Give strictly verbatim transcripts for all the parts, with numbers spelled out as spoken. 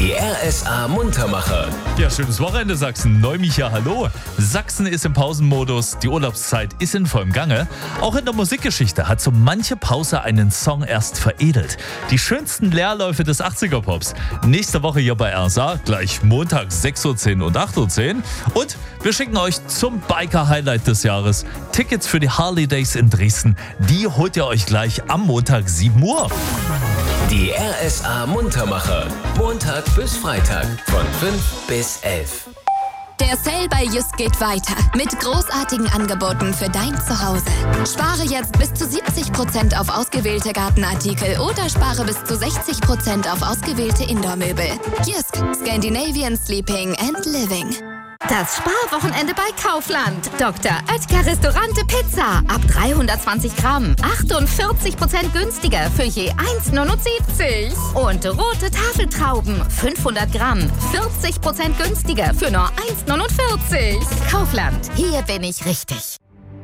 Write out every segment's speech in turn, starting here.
Die R S A Muntermacher. Ja, schönes Wochenende Sachsen. Neumicha, hallo. Sachsen ist im Pausenmodus, die Urlaubszeit ist in vollem Gange. Auch in der Musikgeschichte hat so manche Pause einen Song erst veredelt. Die schönsten Leerläufe des achtziger-Pops. Nächste Woche hier bei R S A, gleich Montag sechs Uhr zehn und acht Uhr zehn. Und wir schicken euch zum Biker-Highlight des Jahres Tickets für die Harley Days in Dresden. Die holt ihr euch gleich am Montag sieben Uhr. Die R S A Muntermacher. Montag bis Freitag von fünf bis elf. Der Sale bei Jysk geht weiter mit großartigen Angeboten für dein Zuhause. Spare jetzt bis zu siebzig Prozent auf ausgewählte Gartenartikel oder spare bis zu sechzig Prozent auf ausgewählte Indoor-Möbel. Jysk, Scandinavian Sleeping and Living. Das Sparwochenende bei Kaufland. Doktor Oetker Restaurante Pizza. Ab dreihundertzwanzig Gramm. achtundvierzig Prozent günstiger für je eins Komma neunundsiebzig. Und rote Tafeltrauben. fünfhundert Gramm. vierzig Prozent günstiger für nur eins Komma neunundvierzig. Kaufland. Hier bin ich richtig.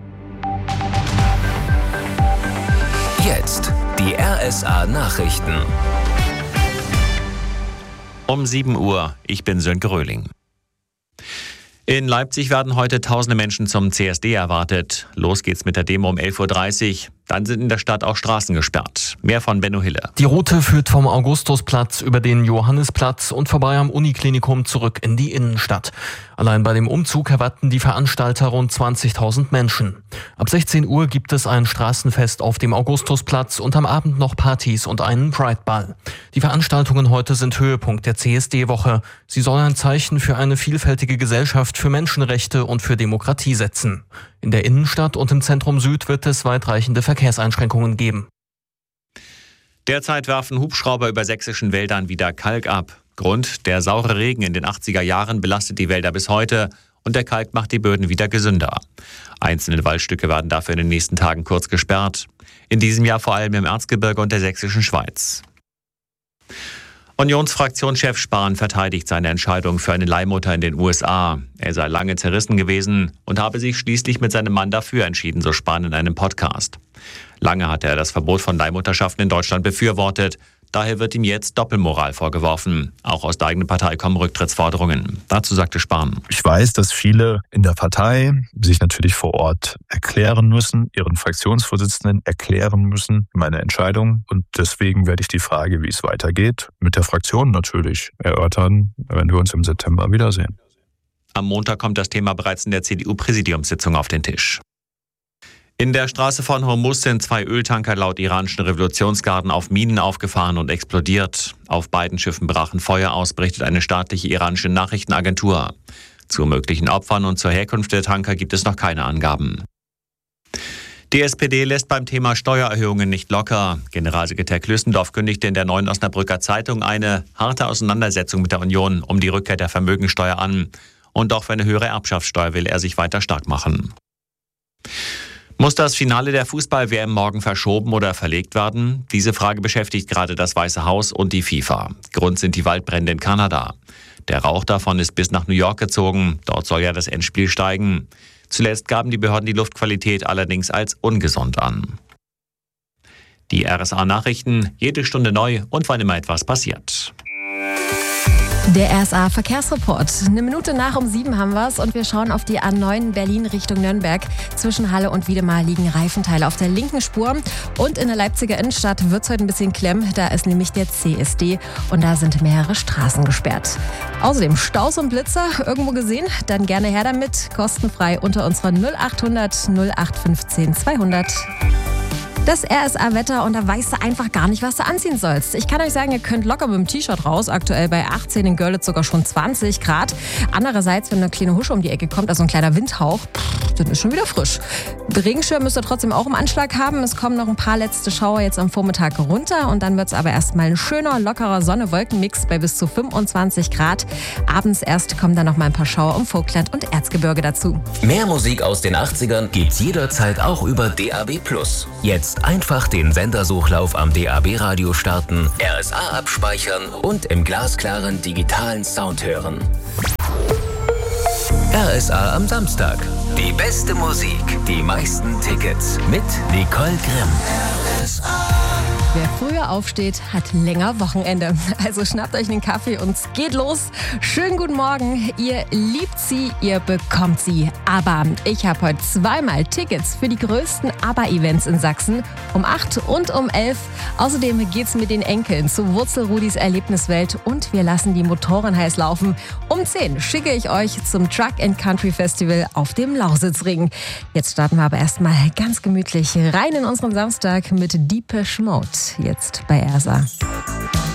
Jetzt die R S A Nachrichten. Um sieben Uhr. Ich bin Sönke Röhling. In Leipzig werden heute tausende Menschen zum C S D erwartet. Los geht's mit der Demo um elf Uhr dreißig. Dann sind in der Stadt auch Straßen gesperrt. Mehr von Benno Hille. Die Route führt vom Augustusplatz über den Johannisplatz und vorbei am Uniklinikum zurück in die Innenstadt. Allein bei dem Umzug erwarten die Veranstalter rund zwanzigtausend Menschen. Ab sechzehn Uhr gibt es ein Straßenfest auf dem Augustusplatz und am Abend noch Partys und einen Pride-Ball. Die Veranstaltungen heute sind Höhepunkt der C S D-Woche. Sie soll ein Zeichen für eine vielfältige Gesellschaft, für Menschenrechte und für Demokratie setzen. In der Innenstadt und im Zentrum Süd wird es weitreichende Verkehrseinschränkungen geben. Derzeit werfen Hubschrauber über sächsischen Wäldern wieder Kalk ab. Grund: der saure Regen in den achtziger Jahren belastet die Wälder bis heute und der Kalk macht die Böden wieder gesünder. Einzelne Waldstücke werden dafür in den nächsten Tagen kurz gesperrt. In diesem Jahr vor allem im Erzgebirge und der sächsischen Schweiz. Unionsfraktionschef Spahn verteidigt seine Entscheidung für eine Leihmutter in den U S A. Er sei lange zerrissen gewesen und habe sich schließlich mit seinem Mann dafür entschieden, so Spahn in einem Podcast. Lange hatte er das Verbot von Leihmutterschaften in Deutschland befürwortet. Daher wird ihm jetzt Doppelmoral vorgeworfen. Auch aus der eigenen Partei kommen Rücktrittsforderungen. Dazu sagte Spahn: Ich weiß, dass viele in der Partei sich natürlich vor Ort erklären müssen, ihren Fraktionsvorsitzenden erklären müssen, meine Entscheidung. Und deswegen werde ich die Frage, wie es weitergeht, mit der Fraktion natürlich erörtern, wenn wir uns im September wiedersehen. Am Montag kommt das Thema bereits in der C D U-Präsidiumssitzung auf den Tisch. In der Straße von Hormuz sind zwei Öltanker laut iranischen Revolutionsgarden auf Minen aufgefahren und explodiert. Auf beiden Schiffen brachen Feuer aus, berichtet eine staatliche iranische Nachrichtenagentur. Zu möglichen Opfern und zur Herkunft der Tanker gibt es noch keine Angaben. Die S P D lässt beim Thema Steuererhöhungen nicht locker. Generalsekretär Klüssendorf kündigte in der Neuen Osnabrücker Zeitung eine harte Auseinandersetzung mit der Union um die Rückkehr der Vermögensteuer an. Und auch für eine höhere Erbschaftssteuer will er sich weiter stark machen. Muss das Finale der Fußball-W M morgen verschoben oder verlegt werden? Diese Frage beschäftigt gerade das Weiße Haus und die FIFA. Grund sind die Waldbrände in Kanada. Der Rauch davon ist bis nach New York gezogen. Dort soll ja das Endspiel steigen. Zuletzt gaben die Behörden die Luftqualität allerdings als ungesund an. Die R S A-Nachrichten, jede Stunde neu und wann immer etwas passiert. Der R S A Verkehrsreport. Eine Minute nach um sieben haben wir es und wir schauen auf die A neun Berlin Richtung Nürnberg. Zwischen Halle und Wiedemar liegen Reifenteile auf der linken Spur. Und in der Leipziger Innenstadt wird es heute ein bisschen klemm. Da ist nämlich der C S D und da sind mehrere Straßen gesperrt. Außerdem Staus und Blitzer irgendwo gesehen? Dann gerne her damit. Kostenfrei unter unserer null achthundert null acht fünfzehn zweihundert. Das R S A-Wetter und da weißt du einfach gar nicht, was du anziehen sollst. Ich kann euch sagen, ihr könnt locker mit dem T-Shirt raus. Aktuell bei achtzehn, in Görlitz sogar schon zwanzig Grad. Andererseits, wenn eine kleine Husche um die Ecke kommt, also ein kleiner Windhauch, pff, dann ist schon wieder frisch. Regenschirm müsst ihr trotzdem auch im Anschlag haben. Es kommen noch ein paar letzte Schauer jetzt am Vormittag runter und dann wird es aber erstmal ein schöner, lockerer Sonne-Wolken-Mix bei bis zu fünfundzwanzig Grad. Abends erst kommen dann noch mal ein paar Schauer um Vogtland und Erzgebirge dazu. Mehr Musik aus den achtzigern gibt's jederzeit auch über D A B plus. Jetzt einfach den Sendersuchlauf am D A B-Radio starten, R S A abspeichern und im glasklaren digitalen Sound hören. R S A am Samstag. Die beste Musik, die meisten Tickets mit Nicole Grimm. Wer früher früher aufsteht, hat länger Wochenende. Also schnappt euch einen Kaffee und es geht los. Schönen guten Morgen. Ihr liebt sie, ihr bekommt sie. Aber ich habe heute zweimal Tickets für die größten ABBA-Events in Sachsen. Um acht und um elf. Außerdem geht's mit den Enkeln zu Wurzelrudis Erlebniswelt und wir lassen die Motoren heiß laufen. Um zehn schicke ich euch zum Truck and Country Festival auf dem Lausitzring. Jetzt starten wir aber erstmal ganz gemütlich rein in unseren Samstag mit Depeche Mode. Jetzt bei R S A.